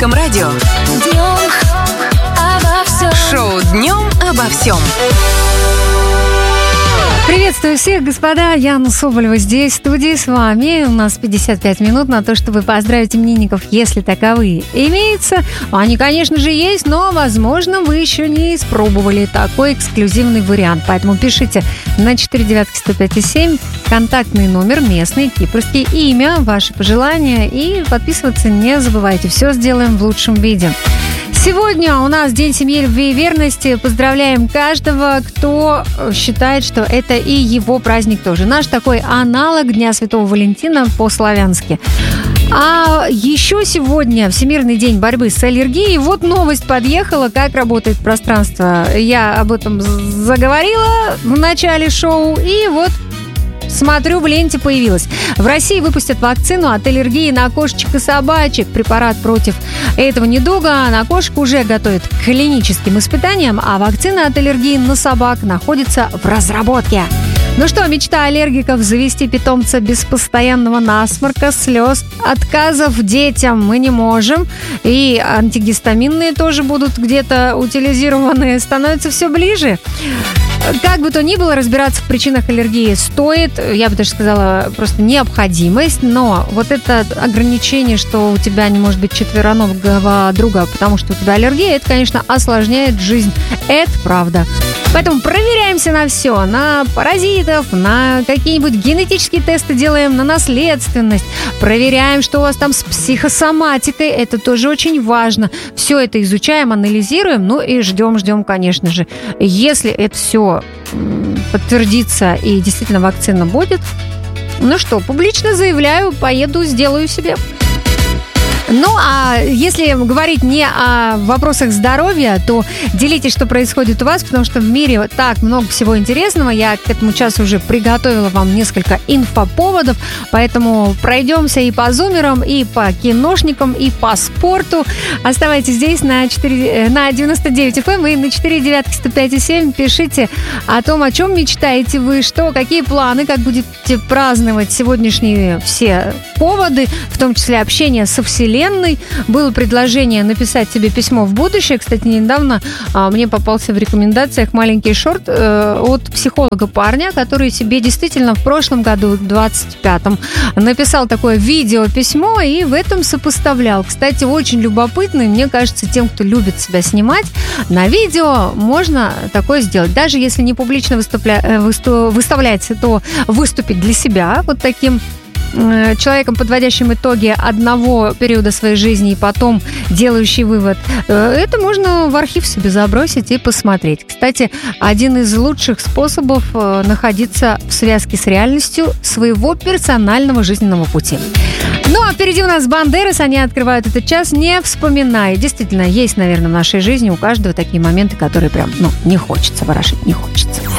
Русском радио. Днем обо всем. Шоу «Днем обо всем». Приветствую всех, господа. Яна Соболева здесь, в студии с вами. У нас 55 минут на то, чтобы поздравить именинников, если таковые имеются. Они, конечно же, есть, но, возможно, вы еще не испробовали такой эксклюзивный вариант. Поэтому пишите на 495-105-7 контактный номер, местный, кипрский, имя, ваши пожелания. И подписываться не забывайте. Все сделаем в лучшем виде. Сегодня у нас День семьи, любви и верности. Поздравляем каждого, кто считает, что это и его праздник тоже. Наш такой аналог Дня Святого Валентина по-славянски. А еще сегодня Всемирный день борьбы с аллергией. Вот новость подъехала, как работает пространство. Я об этом заговорила в начале шоу, и вот смотрю, в ленте появилась. В России выпустят вакцину от аллергии на кошечек и собачек. Препарат против этого недуга на кошек уже готовят к клиническим испытаниям, а вакцина от аллергии на собак находится в разработке. Ну что, мечта аллергиков завести питомца без постоянного насморка, слез, отказов детям мы не можем. И антигистаминные тоже будут где-то утилизированы, становится все ближе. Как бы то ни было, разбираться в причинах аллергии стоит, я бы даже сказала, просто необходимость, но вот это ограничение, что у тебя не может быть четвероногого друга, потому что у тебя аллергия, это, конечно, осложняет жизнь. Это правда. Поэтому проверяемся на все, на паразитов, на какие-нибудь генетические тесты делаем, на наследственность. Проверяем, что у вас там с психосоматикой, это тоже очень важно. Все это изучаем, анализируем, ну и ждем, конечно же. Если это все подтвердится и действительно вакцина будет, ну что, публично заявляю, поеду, сделаю себе. Ну, а если говорить не о вопросах здоровья, то делитесь, что происходит у вас, потому что в мире так много всего интересного. Я к этому часу уже приготовила вам несколько инфоповодов, поэтому пройдемся и по зумерам, и по киношникам, и по спорту. Оставайтесь здесь на 99 FM и на 495-105-7. Пишите о том, о чем мечтаете вы, что, какие планы, как будете праздновать сегодняшние все поводы, в том числе общение со Вселенной. Было предложение написать себе письмо в будущее. Кстати, недавно мне попался в рекомендациях маленький шорт от психолога парня, который себе действительно в прошлом году, в 25-м, написал такое видеописьмо и в этом сопоставлял. Кстати, очень любопытно, и мне кажется, тем, кто любит себя снимать, на видео можно такое сделать. Даже если не публично выставлять, то выступить для себя вот таким человеком, подводящим итоги одного периода своей жизни и потом делающий вывод, это можно в архив себе забросить и посмотреть. Кстати, один из лучших способов находиться в связке с реальностью своего персонального жизненного пути. Ну, а впереди у нас Бандерас, они открывают этот час, не вспоминая. Действительно, есть, наверное, в нашей жизни у каждого такие моменты, которые прям, не хочется ворошить, не хочется.